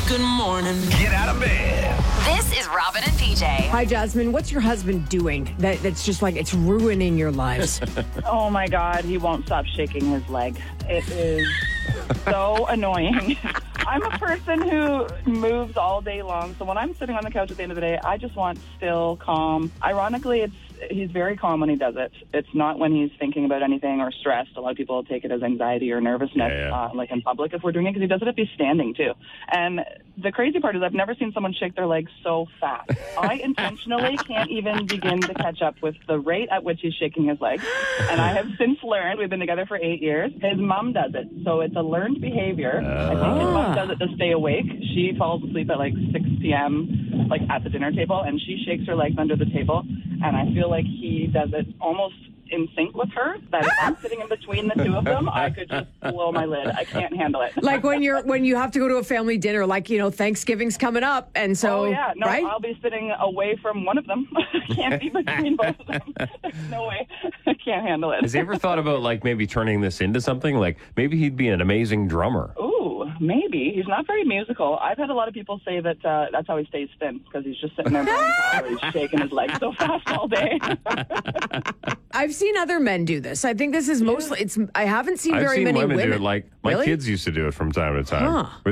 Good morning. Get out of bed. This is Robin and PJ. Hi, Jasmine. What's your husband doing that's just like it's ruining your lives? Oh my God, he won't stop shaking his leg. It is so annoying. I'm a person who moves all day long, so when I'm sitting on the couch at the end of the day, I just want still, calm. Ironically, he's very calm when he does it. It's not when he's thinking about anything or stressed. A lot of people take it as anxiety or nervousness, like in public if we're doing it, because he does it if he's standing too. And the crazy part is I've never seen someone shake their legs so fast. I intentionally can't even begin to catch up with the rate at which he's shaking his legs. And I have since learned, we've been together for 8 years, his mom does it. So it's a learned behavior. I think his mom does it to stay awake. She falls asleep at like 6 p.m., like at the dinner table, and she shakes her legs under the table. And I feel like he does it almost in sync with her, that if I'm sitting in between the two of them, I could just blow my lid. I can't handle it. Like when you have to go to a family dinner, like, Thanksgiving's coming up, and so, right? I'll be sitting away from one of them. I can't be between both of them. There's no way. I can't handle it. Has he ever thought about, like, maybe turning this into something? Like, maybe he'd be an amazing drummer. Ooh, maybe. He's not very musical. I've had a lot of people say that that's how he stays thin, because he's just sitting there burning calories, shaking his legs so fast all day. I've seen other men do this. I think this is mostly, I haven't seen very many women. do it, like, my kids used to do it from time to time.